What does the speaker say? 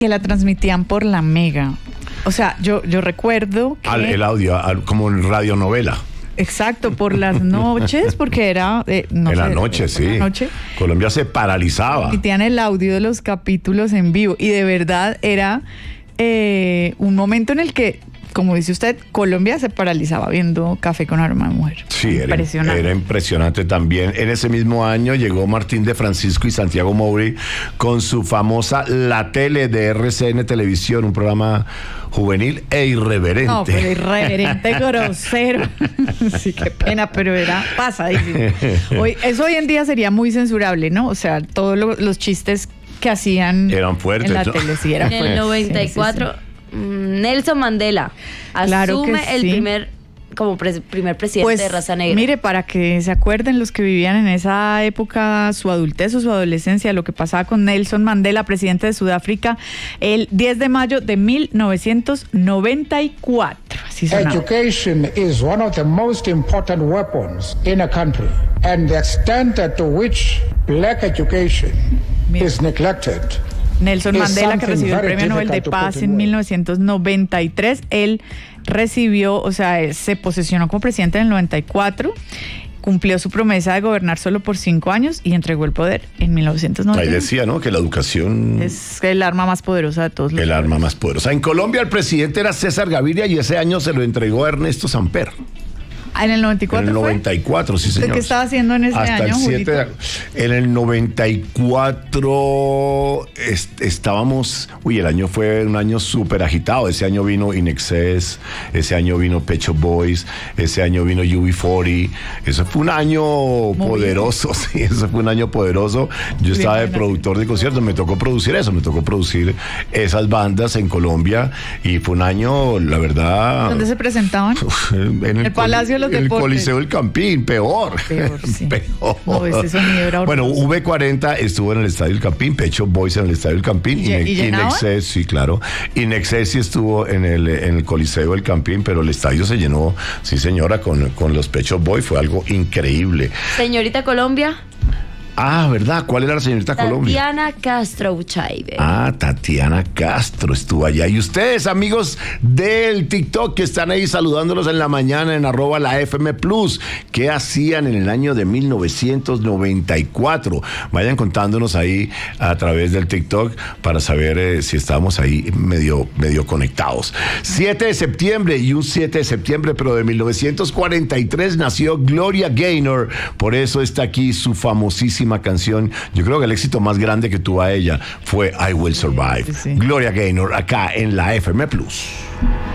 que la transmitían por la Mega. O sea, yo recuerdo que... El audio, como en radionovela. Exacto, por las noches, porque era... en la noche, sí. La noche, Colombia se paralizaba. transmitían el audio de los capítulos en vivo. Y de verdad era un momento en el que, como dice usted, Colombia se paralizaba viendo Café con Aroma de Mujer. Sí, era impresionante también. En ese mismo año llegó Martín de Francisco y Santiago Mowry con su famosa La Tele de RCN Televisión, un programa juvenil e irreverente. No, pero irreverente, grosero. Sí, qué pena, pero era pasadísimo. Eso hoy en día sería muy censurable, ¿no? O sea, todos los chistes que hacían eran fuertes, en la ¿no? tele, sí, eran fuertes. En el 94... Sí, sí. Nelson Mandela Claro asume que el sí. primer presidente de raza negra. Mire, para que se acuerden los que vivían en esa época, su adultez o su adolescencia, lo que pasaba con Nelson Mandela, presidente de Sudáfrica, el 10 de mayo de 1994. Así sonaba. Education is one of the most important weapons in a country, and the extent to which black education is neglected. Nelson Mandela, que recibió el Premio Nobel de Paz en 1993, él recibió, o sea, él se posesionó como presidente en el 94, cumplió su promesa de gobernar solo por 5 años y entregó el poder en 1990. Ahí decía, ¿no? Que la educación es el arma más poderosa de todos los el arma más poderosa. En Colombia el presidente era César Gaviria y ese año se lo entregó a Ernesto Samper. En el 94 En el 94, sí, señor. ¿Qué estaba haciendo en ese Hasta año, el 7 Julito? En el 94 estábamos... el año fue un año súper agitado. Ese año vino In Excess, ese año vino Pet Shop Boys, ese año vino UB40. Eso fue un año poderoso, sí, eso fue un año poderoso. Yo estaba de productor de conciertos, me tocó producir eso, me tocó producir esas bandas en Colombia y fue un año, la verdad... ¿Dónde se presentaban? En el Palacio de los el Deportes. Coliseo del Campín, peor. Sí. Peor. No, ese sonido era bueno, horroroso. V40 estuvo en el Estadio del Campín, Pet Shop Boys en el Estadio del Campín, ¿Y llenaba? Inexcess, sí, claro. Inexcess sí estuvo en el Coliseo del Campín, pero el estadio se llenó, sí señora, con los Pet Shop Boys, fue algo increíble. Señorita Colombia. Ah, ¿verdad? ¿Cuál era la señorita Colombia? Tatiana Castro Uchaibe. Ah, Tatiana Castro estuvo allá. Y ustedes, amigos del TikTok, que están ahí saludándolos en la mañana en @la FM+, ¿qué hacían en el año de 1994? Vayan contándonos ahí a través del TikTok para saber si estábamos ahí medio conectados. 7 de septiembre y un 7 de septiembre, pero de 1943 nació Gloria Gaynor. Por eso está aquí su famosísima canción. Yo creo que el éxito más grande que tuvo a ella fue I Will Survive. Sí. Gloria Gaynor acá en la FM+.